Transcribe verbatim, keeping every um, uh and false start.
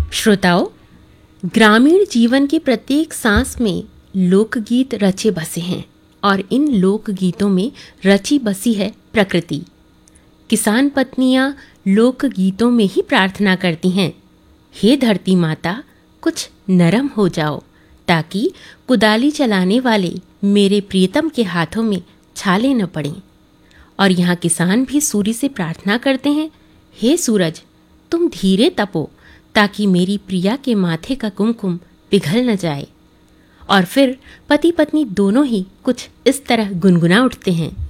श्रोताओं, ग्रामीण जीवन की प्रत्येक सांस में लोकगीत रचे बसे हैं और इन लोकगीतों में रची बसी है प्रकृति। किसान पत्नियां लोकगीतों में ही प्रार्थना करती हैं, हे धरती माता कुछ नरम हो जाओ ताकि कुदाली चलाने वाले मेरे प्रियतम के हाथों में छाले न पड़ें। और यहाँ किसान भी सूर्य से प्रार्थना करते हैं, हे सूरज तुम धीरे तपो ताकि मेरी प्रिया के माथे का कुमकुम पिघल न जाए। और फिर पति पत्नी दोनों ही कुछ इस तरह गुनगुना उठते हैं,